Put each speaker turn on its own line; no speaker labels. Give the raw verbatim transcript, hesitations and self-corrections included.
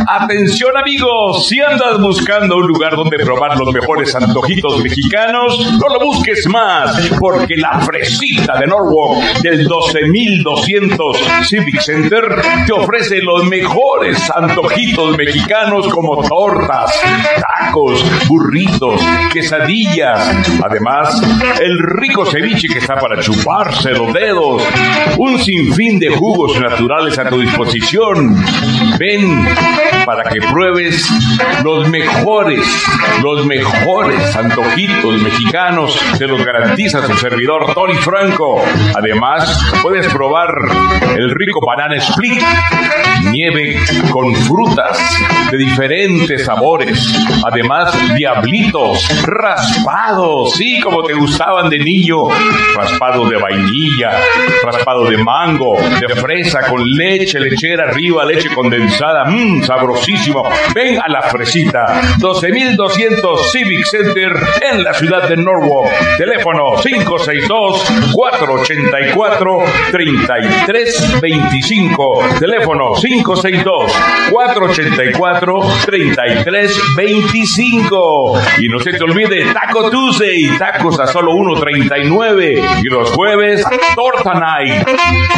Atención amigos, si andas buscando un lugar donde probar los mejores antojitos mexicanos, no lo busques más, porque la Fresita de Norwalk del doce mil doscientos Civic Center te ofrece los mejores antojitos mexicanos como tortas, tacos, burritos, quesadillas, además el rico ceviche que está para chuparse los dedos, un sinfín de jugos naturales a tu disposición. Ven para que pruebes los mejores, los mejores antojitos mexicanos, te los garantiza su servidor Tony Franco. Además, puedes probar el rico banana split, nieve con frutas de diferentes sabores, además diablitos, raspados, sí, como te gustaban de niño, raspado de vainilla, raspado de mango, de fresa con leche, lechera arriba, leche condensada, mmm, sabrosísimo. Ven a la Fresita, doce mil doscientos Civic Center en la ciudad de Norwalk. Teléfono cinco seis dos, cuatro ocho cuatro, tres tres dos cinco. Teléfono cinco seis dos, cuatro ocho cuatro, tres tres dos cinco. Y no se te olvide Taco Tuesday, tacos a solo uno treinta y nueve. Y los jueves, Torta Night.